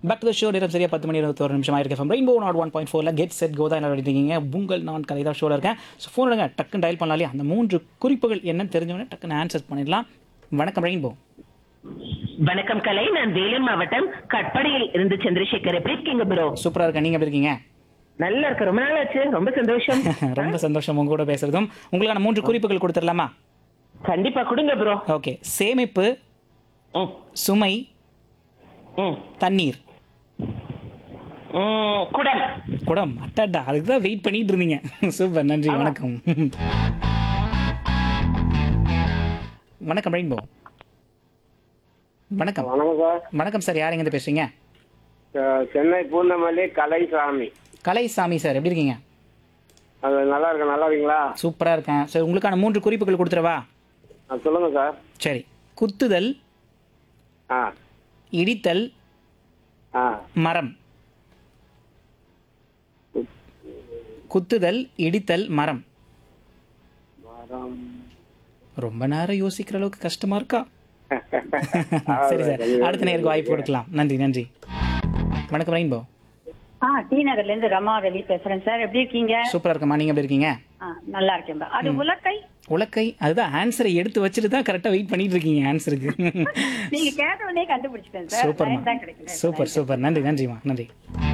Back to the show. நேரம் சரியா 10 மணி 21 நிமிஷம் ஆயிருக்கு. FM rainbow 101.4ல get set go தான் என்ன இருக்கீங்க. உங்கள் நான் கலை தான் ஷோவில் இருக்கேன். ஸோ ஃபோன் எடுங்க, டக்குன்னு டயல் பண்ணலாலே அந்த 3 குறிப்புகள் என்னன்னு தெரிஞ்சவொடனே டக்குன்னு ஆன்சர் பண்ணிடலாம். வணக்கம் ரெயின்போ. வணக்கம் கலை, நான் வேலூர் மாவட்டம் கட்படியில் இருந்து சந்திரசேகர். எப்படி இருக்கீங்க ப்ரோ? சூப்பராக இருக்கேன், நீங்கள் எப்படி இருக்கீங்க? நல்லா இருக்கு, ரொம்ப நாள் ஆச்சு, ரொம்ப சந்தோஷம். ரொம்ப சந்தோஷம் உங்க கூட பேசுறதும். உங்களுக்கான 3 குறிப்புகள் கொடுத்துடலாமா? கண்டிப்பா கொடுங்க ப்ரோ. ஓகே. சேமிப்பு, ம், சுமை, ம், தண்ணீர். குடம். குடம். அட்டாடா, அதுக்கு தான் வெயிட் பண்ணிட்டு இருந்தீங்க. சூப்பர், நன்றி, வணக்கம். வணக்கம் ரெயின்போ. வணக்கம். வணக்கம் சார். வணக்கம் சார், யார் எங்க பேசுறீங்க? சென்னை பூந்தமல்லி கலைசாமி. கலைசாமி சார், எப்படி இருக்கீங்க? அது நல்லா இருக்கேன், நல்லா இருக்கீங்களா? சூப்பராக இருக்கேன் சார். உங்களுக்கான 3 குறிப்புகள் கொடுத்துருவா? சொல்லுங்க சார். சரி. குத்துதல், ஆ இடித்தல், ஆ மரம். குத்துதல், இடித்தல், மரம். மரம். ரொம்ப நேரம் யோசிக்கிற அளவுக்கு கஷ்டமா இருக்கா? சரி சார், அடுத்த நேருக்கு வாய்ப்பு கொடுக்கலாம். நன்றி நன்றி. வணக்கம் ரெயின்போ. டி நகர்ல இருந்து ரமா ரவி பேசுறேன் சார். எப்படி இருக்கீங்க? சூப்பரா இருக்கமா, நீங்க எப்படி இருக்கீங்க? நல்லா இருக்கேன். அது உலக்கை. உலக்கை. அதுதான் ஆன்சரை எடுத்து வச்சுட்டு தான் கரெக்டா வெயிட் பண்ணிட்டு இருக்கீங்க ஆன்சருக்கு. நீங்க கேட்ட உடனே கண்டுபிடிச்சிட்டேன் சார். Super super super. நன்றி நன்றிமா, நன்றி.